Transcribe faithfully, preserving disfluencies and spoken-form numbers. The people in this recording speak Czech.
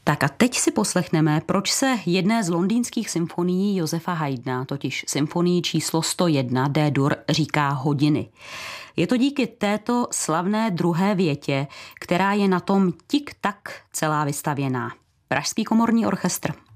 Tak a teď si poslechneme, proč se jedné z londýnských symfonií Josefa Haydna, totiž symfonii číslo sto jedna D-dur, říká hodiny. Je to díky této slavné druhé větě, která je na tom tik-tak celá vystavěná. Pražský komorní orchestr.